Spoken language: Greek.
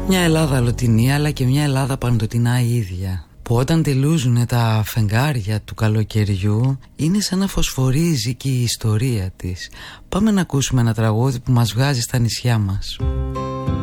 Μια Ελλάδα αλλοτινή, αλλά και μια Ελλάδα παντοτινά η ίδια, που όταν τελούζουνε τα φεγγάρια του καλοκαιριού είναι σαν να φωσφορίζει και η ιστορία της. Πάμε να ακούσουμε ένα τραγούδι που μας βγάζει στα νησιά μας.